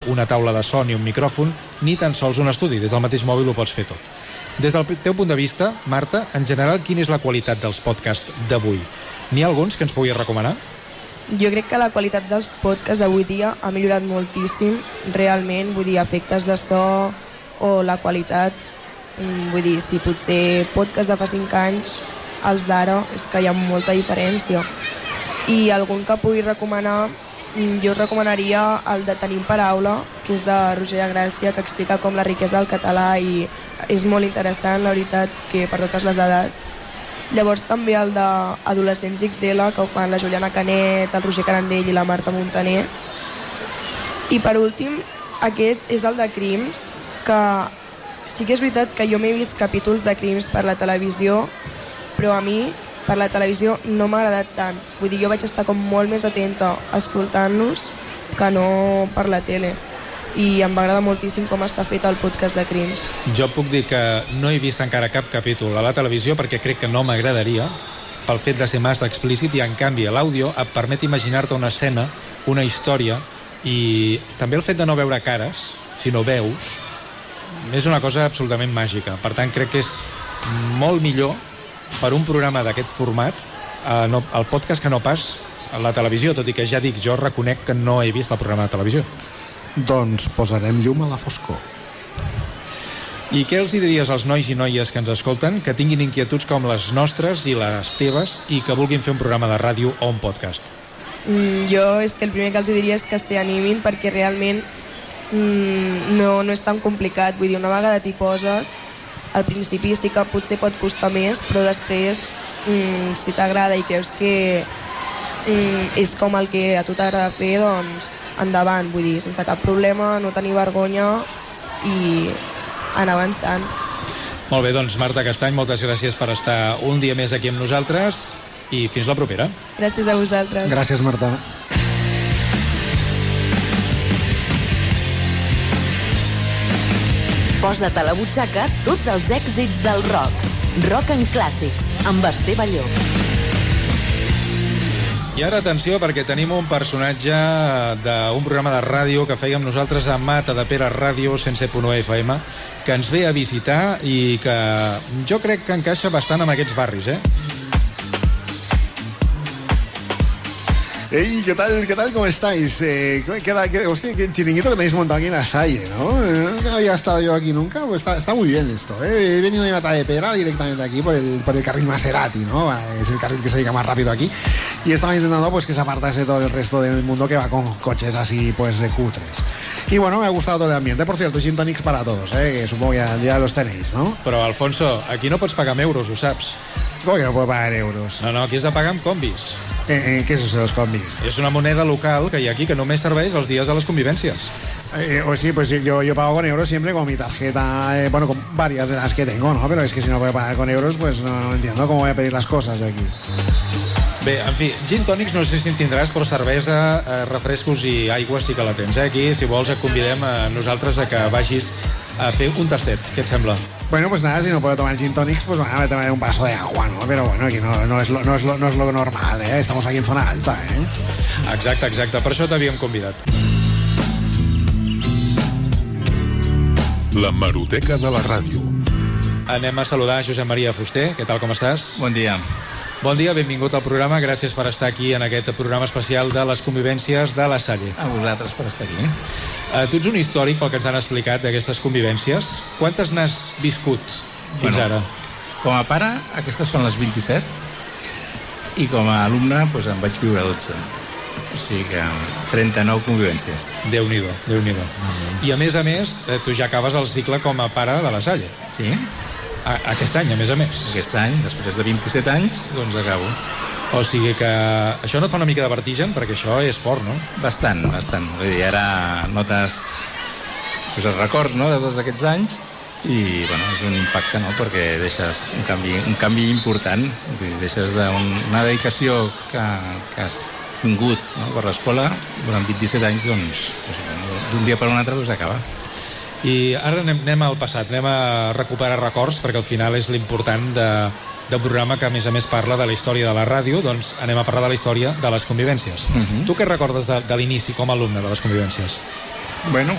una taula de so ni un micròfon, ni tan sols un estudi. Des del mateix mòbil ho pots fer tot. Des del teu punt de vista, Marta, en general, quina és la qualitat dels podcasts d'avui? N'hi ha alguns que ens puguis recomanar? Jo crec que la qualitat dels podcasts avui dia ha millorat moltíssim, realment, vull dir, efectes de so o la qualitat, vull dir, si potser podcasts de fa 5 anys, els d'ara, és que hi ha molta diferència. I algun que pugui recomanar, jo us recomanaria el de Tenim Paraula, que és de Roger de Gràcia, que explica com la riquesa del català i és molt interessant, la veritat, que per totes les edats. Llavors també el d'Adolescents XL, que ho fan la Juliana Canet, el Roger Carandell i la Marta Montaner. I per últim, aquest és el de Crims, que sí que és veritat que jo m'he vist capítols de Crims per la televisió, però a mi per la televisió no m'ha agradat tant. Vull dir, jo vaig estar com molt més atenta escoltant-los que no per la tele. I em va agradar moltíssim com està fet el podcast de Crims. Jo puc dir que no he vist encara cap capítol a la televisió perquè crec que no m'agradaria pel fet de ser massa explícit, i en canvi l'àudio et permet imaginar-te una escena, una història, i també el fet de no veure cares, si no veus, és una cosa absolutament màgica. Per tant, crec que és molt millor per un programa d'aquest format el podcast que no pas a la televisió, tot i que ja dic, jo reconec que no he vist el programa de televisió. Doncs posarem llum a la foscor. I què els diries als nois i noies que ens escolten, que tinguin inquietuds com les nostres i les teves i que vulguin fer un programa de ràdio o un podcast? Jo és que el primer que els diria és que s'hi animin, perquè realment no és tan complicat. Vull dir, una vegada t'hi poses, al principi sí que potser pot costar més, però després, si t'agrada i creus que és com el que a tu t'agrada fer, doncs endavant, vull dir, sense cap problema, no tenir vergonya i anar avançant. Molt bé, doncs Marta Castany, moltes gràcies per estar un dia més aquí amb nosaltres i fins la propera. Gràcies a vosaltres. Gràcies, Marta. Posa't a la butxaca tots els èxits del rock. Rock en clàssics, amb Esteve Balló. I ara atenció, perquè tenim un personatge d'un programa de ràdio que fèiem nosaltres a Mata de Pere Ràdio 107.1 FM, que ens ve a visitar i que jo crec que encaixa bastant amb aquests barris, Hey, ¿qué tal? ¿Cómo estáis? Hostia, qué chiringuito que tenéis montado aquí en la Salle, ¿no? No había estado yo aquí nunca, pues está muy bien esto, ¿eh? He venido de Mata de Pera directamente aquí por el carril Maserati, ¿no? Es el carril que se llega más rápido aquí. Y estaba intentando pues que se apartase todo el resto del mundo que va con coches así, pues, de cutres. Y bueno, me ha gustado todo el ambiente. Por cierto, gin tonics para todos, que supongo que ya los tenéis, ¿no? Però, Alfonso, aquí no pots pagar amb euros, ho saps? ¿Cómo que no puedo pagar euros? No, aquí has de pagar amb combis. ¿Qué es eso de los combis? És una moneda local que hi ha aquí que només serveix els dies de les convivències. Pues sí, pues yo pago con euros siempre con mi tarjeta, bueno, con varias de las que tengo, ¿no? Pero es que si no puedo pagar con euros, pues no entiendo cómo voy a pedir las cosas yo aquí. Bé, en fi, gin tònics no sé si en tindràs, però cervesa, refrescos i aigua sí que la tens, Aquí, si vols, et convidem a nosaltres a que vagis a fer un tastet. Què et sembla? Bueno, pues nada, si no puedo tomar gin tonics, pues nada, me tomaré un vaso de agua, ¿no? Pero bueno, aquí no es lo normal, ¿eh? Estamos aquí en zona alta, ¿eh? Exacte, per això t'havíem convidat. L'hemeroteca de la ràdio. Anem a saludar Josep Maria Fuster. Què tal, com estàs? Bon dia. Bon dia, benvingut al programa. Gràcies per estar aquí en aquest programa especial de les convivències de la Salle. A vosaltres per estar aquí. Tu ets un històric pel que ens han explicat d'aquestes convivències. Quantes n'has viscut fins ara? Com a pare, aquestes són les 27 i com a alumne doncs, en vaig viure 12. O sigui que 39 convivències. Déu-n'hi-do, Déu-n'hi-do. I a més, tu ja acabes el cicle com a pare de la Salle. Sí. Aquest any, a més. Aquest any, després de 27 anys, doncs acabo. O sigui que això no et fa una mica de vertigen, perquè això és fort, no? Bastant. Vull dir, ara notes els records, no?, de tots aquests anys i, bueno, és un impacte, no?, perquè deixes un canvi important. Vull dir, deixes d'una dedicació que has tingut, no?, per l'escola durant 27 anys, doncs, d'un dia per un altre acaba. I ara anem al passat, anem a recuperar records, perquè al final és l'important d'un programa que a més parla de la història de la ràdio. Doncs anem a parlar de la història de les convivències. Tu què recordes de l'inici com a alumne de les convivències? Bueno,